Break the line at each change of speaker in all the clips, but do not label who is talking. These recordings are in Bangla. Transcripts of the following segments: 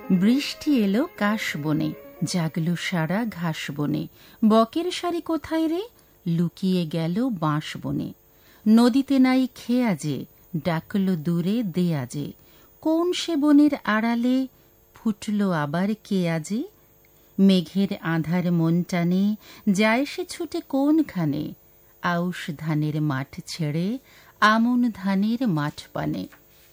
বৃষ্টি এলো কাশ বনে, জাগলো সারা ঘাস বনে। বকের শাড়ি কোথায় রে, লুকিয়ে গেল বাঁশ বনে। নদীতে নাই খেয়া যে, ডাকলো দূরে দেয়া যে। কোন সে বনের আড়ালে, ফুটলো আবার কে আজে। মেঘের আঁধার মন টানে, যায় সে ছুটে কোনখানে। আউশ ধানের মাঠ ছেড়ে, আমন ধানের মাঠ পানে।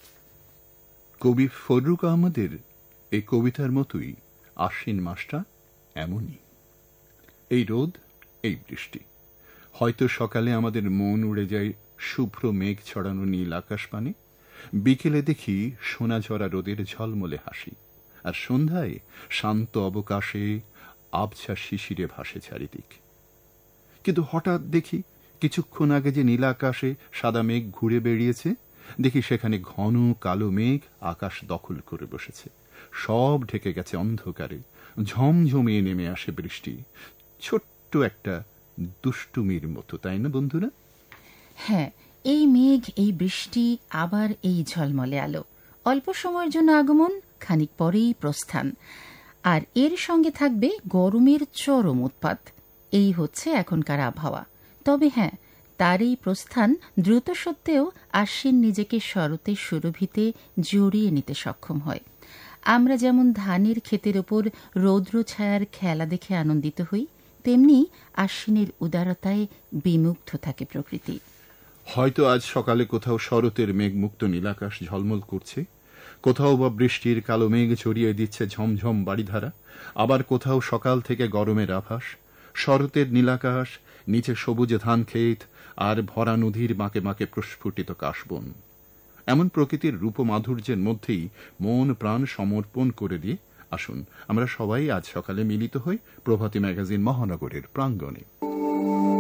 কবি ফররুক আহমদের এই কবিতার মতোই আশ্বিন মাসটা এমনই। এই রোদ, এই বৃষ্টি, হয়তো সকালে আমাদের মন উড়ে যায় শুভ্র মেঘ ছড়ানো নীল আকাশ পানে। বিকেলে দেখি সোনা ঝরা রোদের ঝলমলে হাসি, আর সন্ধ্যায় শান্ত অবকাশে আবছা শিশিরে ভাসে চারিদিক। কিন্তু হঠাৎ দেখি কিছুক্ষণ আগে যে নীল আকাশে সাদা মেঘ ঘুরে বেরিয়েছে, দেখি সেখানে ঘন কালো মেঘ আকাশ দখল করে বসেছে। সব ঢেকে গেছে অন্ধকারে। ঝমঝমিয়ে নেমে আসে বৃষ্টি, ছোট্ট একটা দুষ্টুমির মতো, তাই না বন্ধুরা?
হ্যাঁ, এই মেঘ, এই বৃষ্টি, আবার এই ঝলমলে আলো। অল্প সময়ের জন্য আগমন, খানিক পরেই প্রস্থান। আর এর সঙ্গে থাকবে গরমের চরম উৎপাত। এই হচ্ছে এখনকার আবহাওয়া। তবে হ্যাঁ, তার এই প্রস্থান দ্রুত সত্ত্বেও আশ্বিন নিজেকে শরতের সুরভিতে জড়িয়ে নিতে সক্ষম হয়। আমরা যেমন ধানের ক্ষেতের ওপর রৌদ্র ছায়ার খেলা দেখে আনন্দিত হই, তেমনি আশ্বিনের উদারতায় বিমুগ্ধ থাকে প্রকৃতি।
হয়তো আজ সকালে কোথাও শরতের মেঘমুক্ত নীলাকাশ ঝলমল করছে, কোথাও বা বৃষ্টির কালো মেঘ ছড়িয়ে দিচ্ছে ঝমঝম বাড়িধারা, আবার কোথাও সকাল থেকে গরমের আভাস। শরতের নীলাকাশ, নিচে সবুজ ধান ক্ষেত, আর ভরা নদীর বাঁকে বাঁকে প্রস্ফুটিত কাশবন। এমন প্রকৃতির রূপমাধুর্যের মধ্যেই মন প্রাণ সমর্পণ করে দিয়ে আসুন আমরা সবাই আজ সকালে মিলিত হই প্রভাতী ম্যাগাজিন মহানগরের প্রাঙ্গণে।